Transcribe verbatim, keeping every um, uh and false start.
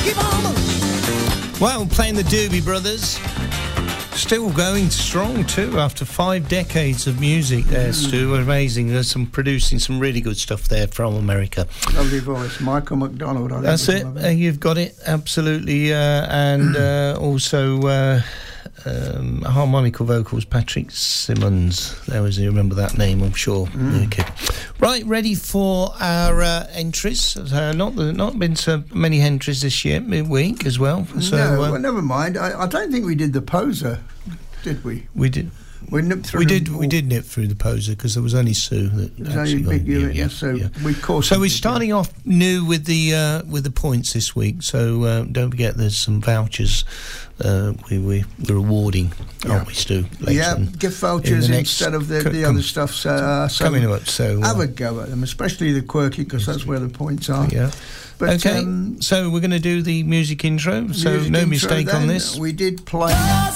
Well, playing the Doobie Brothers. Still going strong too after five decades of music there, mm. Stu. Amazing. There's some producing some really good stuff there from America. Lovely voice. Michael McDonald. I That's it. Uh, you've got it. Absolutely. Uh, and uh, also uh, um, harmonical vocals, Patrick Simmons. There was, you remember that name, I'm sure. Mm. Okay. Right, ready for our uh, entries. Uh, not the, not been so many entries this year, midweek as well. So, no, uh, well, never mind. I, I don't think we did the poser, did we? We did. We nipped through. We did. We did nip through the poser because there was only Sue that There's actually only big got, unit, yeah, so yeah. we caught. So we're starting off new with the uh, with the points this week. So uh, don't forget, there's some vouchers. Uh, we we we're awarding, yeah. aren't we, Stu? Yeah, gift vouchers in instead of the, co- the other stuff. So, uh, so coming up. So uh, have a go at them, especially the quirky, because that's where the points are. Yeah. But, okay. Um, so we're going to do the music intro. So music no intro mistake then. on this. We did play.